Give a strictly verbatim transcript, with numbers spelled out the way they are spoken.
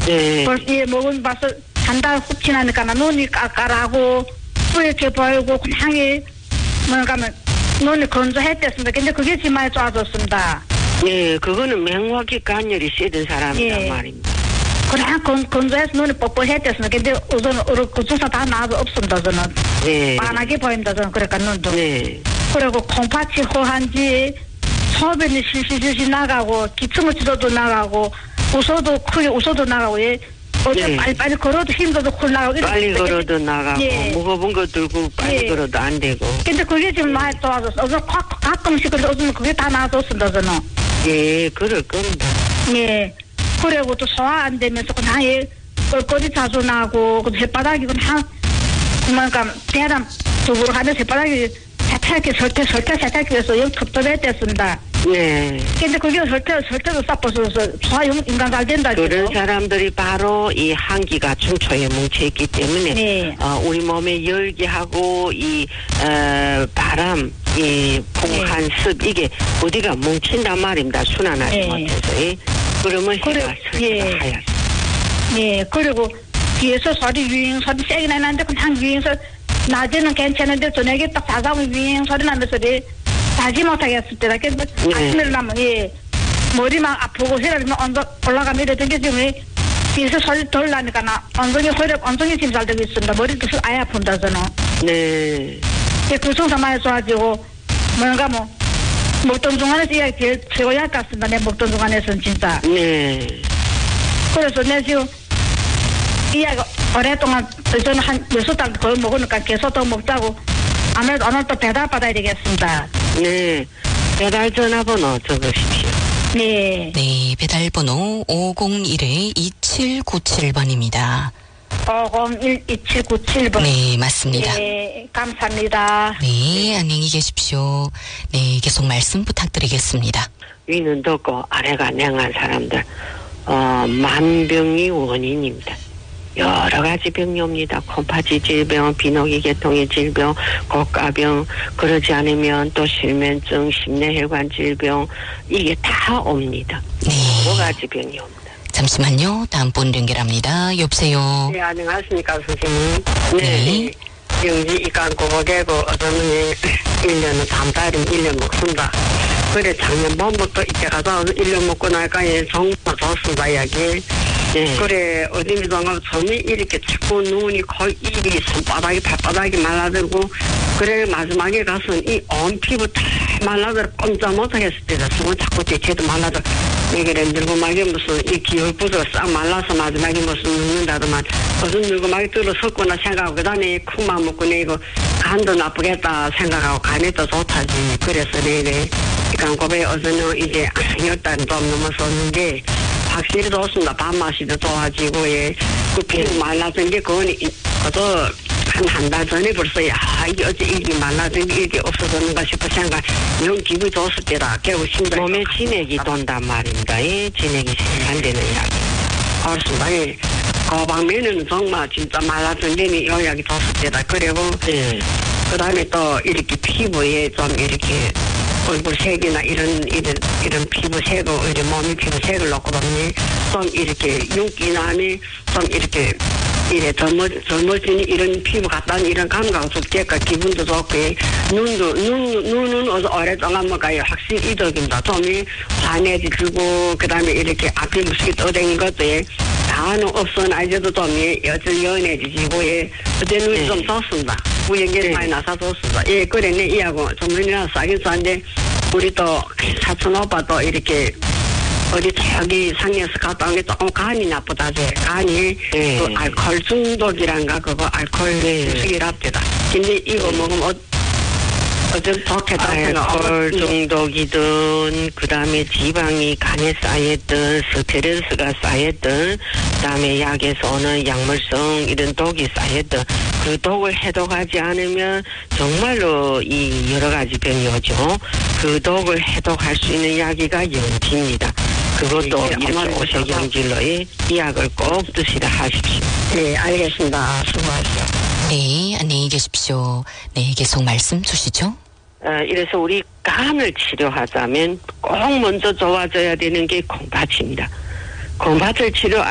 네. 벌써 예, 먹은 봐서 한 달 훅 지나니까 눈이 까까라고 뿌옇게 보이고 그냥 이 뭔가 하면 눈이 건조했댔습니다. 근데 그게 지만에 좋아졌습니다. 네, 그거는 맹활기 간열이 세든 사람이란 예. 말입니다. 그냥 건, 건조해서 눈이 뻑뻑했댔습니다. 근데 우선 그 주사 다 나아도 없습니다. 저는 네. 빤하게 보입니다. 저는 그러니까 눈도. 네. 그리고 콩팥이 호한지 소변이 실실실실 나가고 기침을 치러도 나가고 웃어도 크게 웃어도 나가고 예. 어제 네. 빨리빨리 걸어도 힘들어도 쿨 나가고 빨리 이렇게 걸어도 나가고 예. 무거운 거 들고 빨리 예. 걸어도 안 되고. 근데 그게 지금 많이 좋아졌어. 어제 가끔씩 그래서 어제는 그게 다 나아졌습니다. 저는. 예, 그럴 겁니다. 예. 그리고 또 소화 안 되면서 그냥 예, 꼴꼴이 자주 나고 그 혓바닥이 그냥 그러니까 배랑 두부로 가면서 혓바닥이 세탁기 설태 설태 세탁기에서 영 텁텁했댔습니다. 네. 근데 그게 설태 설태도 싹 벗어서 소화 영 인간 잘 된다. 그런 사람들이 바로 이 한기가 중초에 뭉쳐있기 때문에 네. 어, 우리 몸의 열기하고 이 어, 바람, 이 풍한 네. 습 이게 어디가 뭉친단 말입니다. 순환하지 네. 못해서. 예. 그러면 그래, 해가 예. 설치가 하얗습니다. 예. 그리고 뒤에서 소리 유잉 소리 세게 나는데 그냥 유잉 소리 낮에는 괜찮은데 저녁에 딱 자자면 유잉 소리 나면서 자지 못하겠을 때다. 그래서 네. 아침에 일어나면 예. 머리 막 아프고 혈압이 막 언덕 올라가면 이러던 게 지금 뒤에서 소리 덜 나니까 나 엉덩이 혈압 엉덩이 지금 잘 되고 있습니다. 머리도 아예 아픈다 저는. 네. 예, 구성사 많이 좋아지고 뭔가 뭐 먹던 중간에서 이야기 제일 최고야 같습니다. 내 먹던 중간에서는 진짜. 네. 그래서 내 지금 이야기 오랫동안 저는 한 여섯 달 거의 먹으니까 계속 더 먹자고 아무래도 오늘 또 배달 받아야 되겠습니다. 네. 배달 전화번호 적으십시오. 네. 네, 배달번호 오공일 이칠구칠 번입니다. 오공일 이칠구칠 번. 네, 맞습니다. 네, 감사합니다. 네, 안녕히 계십시오. 네, 계속 말씀 부탁드리겠습니다. 위는 덥고 아래가 냉한 사람들 어, 만병이 원인입니다. 여러 가지 병이 옵니다. 콩팥이 질병, 비노기 계통의 질병, 고가병, 그러지 않으면 또 실면증, 심내혈관 질병 이게 다 옵니다. 네. 여러 가지 병이 옵니다. 잠시만요. 다음 분 연결합니다. 여보세요. 네, 안녕하십니까 선생님. 네. 영지 이간 고목이고 어쩌면 일 년은 다음 달이면 일 년 먹습니다. 그래 작년 봄부터 이렇게 가서 일 년 먹고 나니까 예, 정말 좋습니다 이야기. 네. 그래 어디든가 손이 이렇게 자꾸 눈이 거의 입이 손바닥이 발바닥이 말라들고 그래 마지막에 가서 이 온 피부 다 말라들 꼼짝 못하겠을 때다. 손을 자꾸 대체도 말라들 이게 들고 막이 무슨 이 기혈부도 싹 말라서 마지막에 무슨 눕는다더만 무슨 누구 막이 들어섰구나 생각하고 그 다음에 콩만 먹고 내고 간도 나쁘겠다 생각하고 간이 또 좋다지. 그래서 내내 강고배 어제는 이제 열달 좀 넘었었는데 확실히 좋습니다. 밥맛이도 좋아지고 예. 그 피부 말라진 게 그건 그것도 한 한 달 전에 벌써 야 이게 어째 이게 말라진 게 이게 없어졌는가 싶어 생각 영 기분 좋을 때다. 결국 심장 몸에 진액이 돈단 말입니다. 예. 진액이 생산되는 약. 그렇습니다. 예. 그 방면에는 정말 진짜 말라진 데는 영약이 좋을 때다. 그리고 예. 그 다음에 또 이렇게 피부에 좀 이렇게 얼굴 색이나 이런 이런 이런 피부색을 이런 몸의 피부색을 놓고 보면 좀 이렇게 윤기나니 좀 이렇게 이래 젊어 젊어지니 이런 피부 같다는 이런 감각 좋게까 기분도 좋고 눈도 눈 눈은 어서 오랫동안 먹어요. 확실히 이덕입니다. 좀이 환해지고 그다음에 이렇게 앞이 무식이 떠댕긴 것도 다는 없어나 이제도 좀 여전 연해지고 예 그때 눈이 좀 좋습니다. 무연결이 많이 나서 좋습니다. 예 그래네 이하고 좀 눈이 나서 싸긴 싸는데 우리 또 사촌 오빠도 이렇게 어디 저기 상해에서 갔다 온 게 조금 간이 나쁘다지. 간이 네. 그 알코올 중독이란가 그거 알코올 중독이랍니다. 근데 이거 먹으면 어, 어쩜 좋겠다. 알코올 중독이든 그 다음에 지방이 간에 쌓였든 스트레스가 쌓였든 그 다음에 약에서 오는 약물성 이런 독이 쌓였든 그 독을 해독하지 않으면 정말로 이 여러 가지 병이 오죠. 그 독을 해독할 수 있는 약이가 연지입니다. 그것도 이렇게 오색연질로 이 약을 꼭 드시라 하십시오. 네, 알겠습니다. 수고하십시오. 네, 안녕히 계십시오. 네, 계속 말씀 주시죠. 어, 이래서 우리 간을 치료하자면 꼭 먼저 좋아져야 되는 게 콩팥입니다. 콩팥을 치료